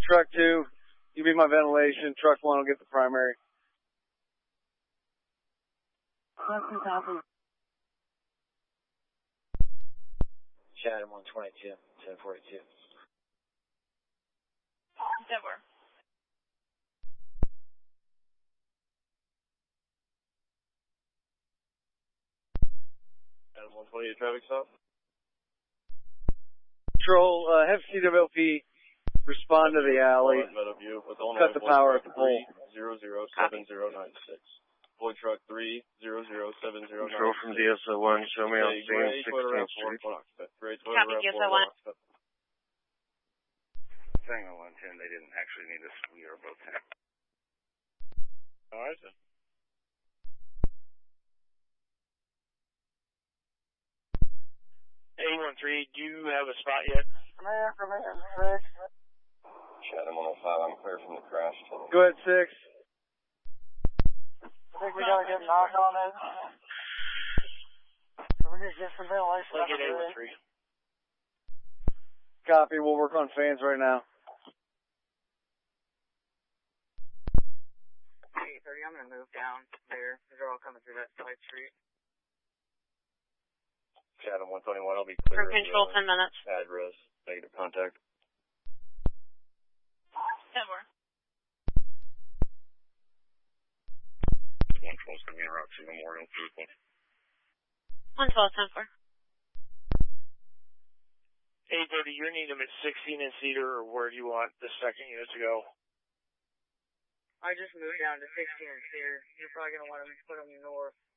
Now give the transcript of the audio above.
Truck 2, you be my ventilation. Truck 1 will get the primary. Chatham 122, 1042. Denver. Chatham 128 traffic stop. Control, have CWLP respond to the alley. Cut the power at the pole. 007096. Boy truck 3007096. Control from DSO1, show me on scene 16th Street. Copy, DSO1. Tango 110, they didn't actually need us. We are both 10. Alright, then. A13, do you have a spot yet? Chatham 105, I'm clear from the crash. Go ahead, 6. I think we gotta get a knock on it. So we need to get some ventilation. Look at A13. Copy, we'll work on fans right now. Hey, 30, I'm gonna move down there. They're all coming through that side street. Chatham 121, I'll be clear. For control, 10 minutes. Address, negative contact. Denver. 112 is going to be in Route 2 Memorial Vehicle. 112, 10-4. A30, you need them at 16 in Cedar, or where do you want the second unit to go? I just moved down to 16 here. You're probably gonna want to put them north.